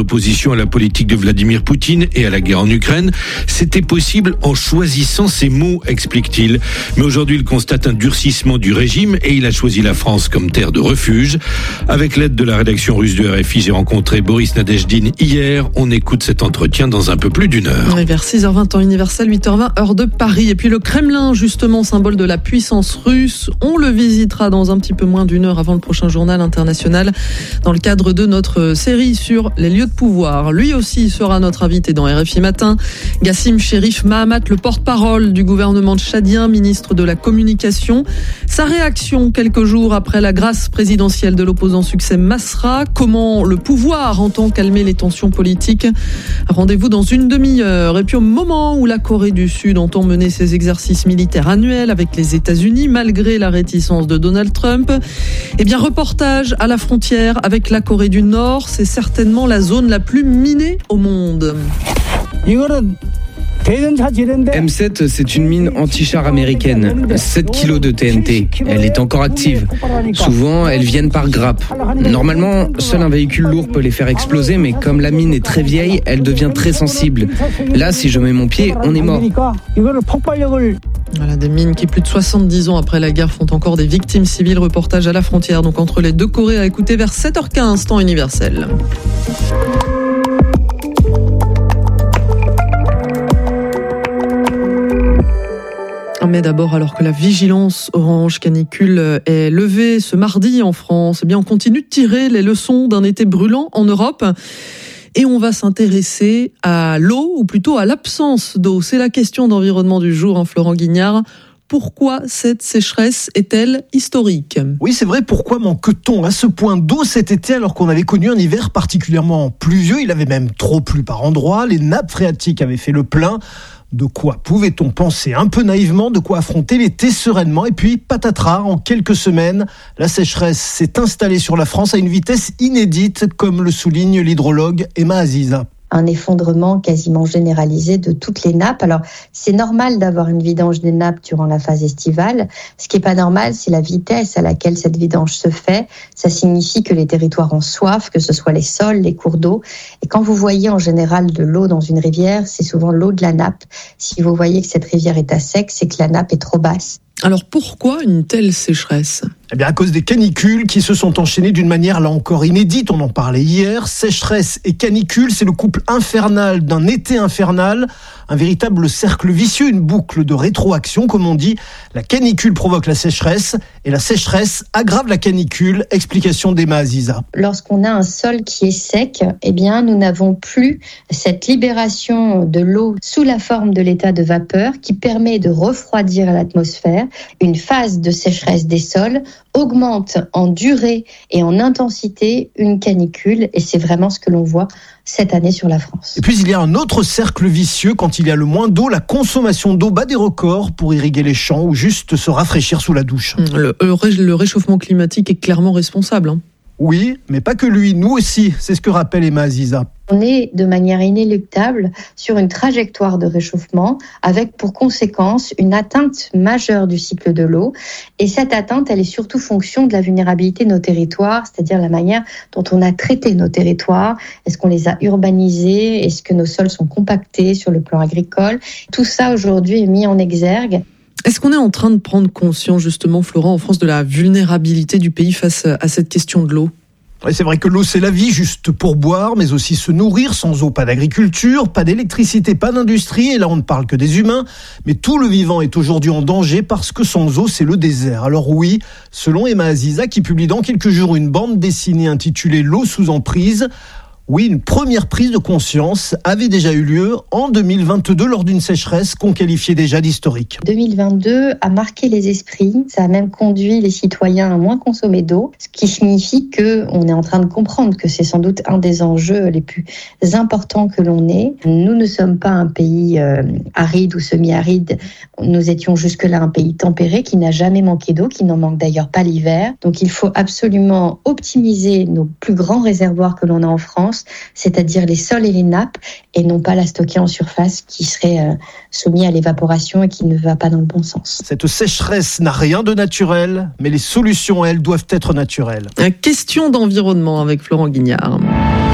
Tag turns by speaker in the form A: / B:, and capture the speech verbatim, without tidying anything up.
A: opposition à la politique de Vladimir Poutine et à la guerre en Ukraine. C'était possible en choisissant ses mots, explique-t-il. Mais aujourd'hui, il constate un durcissement du régime et il a choisi la France comme terre de refuge. Avec l'aide de la rédaction russe de R F I, j'ai rencontré Boris Nadejdine hier. On écoute cet entretien dans un peu plus d'une heure.
B: Et vers six heures vingt, temps universel, huit heures vingt, heure de Paris. Et puis le Kremlin, justement, symbole de la puissance russe. On le visitera dans un petit peu moins d'une heure avant le prochain journal international dans le cadre de notre série sur les lieux de pouvoir. Lui aussi sera notre invité dans R F I Matin. Gassim Cherif Mahamat, le porte-parole du gouvernement tchadien, ministre de la Communication. Sa réaction quelques jours après la grâce présidentielle de l'opposant Succès Masra. Comment le pouvoir entend calmer les tensions politiques. Rendez-vous dans une demi-heure. Et puis au moment où la Corée du Sud entend mener ses exercices militaires annuels avec les États-Unis, malgré la réticence de Donald Trump, eh bien reportage à la frontière avec la Corée du Nord. C'est certainement la zone la plus minée au monde.
C: M sept, c'est une mine anti-char américaine, sept kilos de T N T. Elle est encore active. Souvent, elles viennent par grappe. Normalement, seul un véhicule lourd peut les faire exploser, mais comme la mine est très vieille, elle devient très sensible. Là, si je mets mon pied, on est mort.
B: Voilà, des mines qui, plus de soixante-dix ans après la guerre, font encore des victimes civiles. Reportage à la frontière, donc entre les deux Corées, à écouter vers sept heures quinze, temps universel. Mais d'abord, alors que la vigilance orange canicule est levée ce mardi en France, eh bien on continue de tirer les leçons d'un été brûlant en Europe. Et on va s'intéresser à l'eau, ou plutôt à l'absence d'eau. C'est la question d'environnement du jour, hein, Florent Guignard. Pourquoi cette sécheresse est-elle historique ?
D: Oui, c'est vrai, pourquoi manque-t-on à ce point d'eau cet été alors qu'on avait connu un hiver particulièrement pluvieux ? Il avait même trop plu par endroits, les nappes phréatiques avaient fait le plein. De quoi pouvait-on penser un peu naïvement, de quoi affronter l'été sereinement ? Et puis, patatras, en quelques semaines, la sécheresse s'est installée sur la France à une vitesse inédite, comme le souligne l'hydrologue Emma Aziza.
E: Un effondrement quasiment généralisé de toutes les nappes. Alors, c'est normal d'avoir une vidange des nappes durant la phase estivale. Ce qui n'est pas normal, c'est la vitesse à laquelle cette vidange se fait. Ça signifie que les territoires ont soif, que ce soit les sols, les cours d'eau. Et quand vous voyez en général de l'eau dans une rivière, c'est souvent l'eau de la nappe. Si vous voyez que cette rivière est à sec, c'est que la nappe est trop basse.
B: Alors pourquoi une telle sécheresse ?
D: Eh bien, à cause des canicules qui se sont enchaînées d'une manière là encore inédite, on en parlait hier. Sécheresse et canicule, c'est le couple infernal d'un été infernal, un véritable cercle vicieux, une boucle de rétroaction, comme on dit. La canicule provoque la sécheresse et la sécheresse aggrave la canicule. Explication d'Emma Aziza.
E: Lorsqu'on a un sol qui est sec, eh bien, nous n'avons plus cette libération de l'eau sous la forme de l'état de vapeur qui permet de refroidir l'atmosphère. Une phase de sécheresse des sols augmente en durée et en intensité une canicule, et c'est vraiment ce que l'on voit cette année sur la France.
D: Et puis il y a un autre cercle vicieux, quand il y a le moins d'eau, la consommation d'eau bat des records pour irriguer les champs ou juste se rafraîchir sous la douche.
B: Le, le réchauffement climatique est clairement responsable, hein.
D: Oui, mais pas que lui, nous aussi, c'est ce que rappelle Emma Aziza.
E: On est de manière inéluctable sur une trajectoire de réchauffement avec pour conséquence une atteinte majeure du cycle de l'eau. Et cette atteinte, elle est surtout fonction de la vulnérabilité de nos territoires, c'est-à-dire la manière dont on a traité nos territoires. Est-ce qu'on les a urbanisés ? Est-ce que nos sols sont compactés sur le plan agricole ? Tout ça aujourd'hui est mis en exergue.
B: Est-ce qu'on est en train de prendre conscience, justement, Florent, en France, de la vulnérabilité du pays face à cette question de l'eau ?
D: Ouais, c'est vrai que l'eau, c'est la vie, juste pour boire, mais aussi se nourrir. Sans eau, pas d'agriculture, pas d'électricité, pas d'industrie. Et là, on ne parle que des humains. Mais tout le vivant est aujourd'hui en danger parce que sans eau, c'est le désert. Alors oui, selon Emma Aziza, qui publie dans quelques jours une bande dessinée intitulée « L'eau sous emprise », oui, une première prise de conscience avait déjà eu lieu en deux mille vingt-deux lors d'une sécheresse qu'on qualifiait déjà d'historique.
E: deux mille vingt-deux a marqué les esprits, ça a même conduit les citoyens à moins consommer d'eau, ce qui signifie qu'on est en train de comprendre que c'est sans doute un des enjeux les plus importants que l'on ait. Nous ne sommes pas un pays euh, aride ou semi-aride, nous étions jusque-là un pays tempéré qui n'a jamais manqué d'eau, qui n'en manque d'ailleurs pas l'hiver. Donc il faut absolument optimiser nos plus grands réservoirs que l'on a en France, c'est-à-dire les sols et les nappes, et non pas la stocker en surface qui serait euh, soumis à l'évaporation et qui ne va pas dans le bon sens.
D: Cette sécheresse n'a rien de naturel, mais les solutions, elles, doivent être naturelles.
B: Question d'environnement avec Florent Guignard.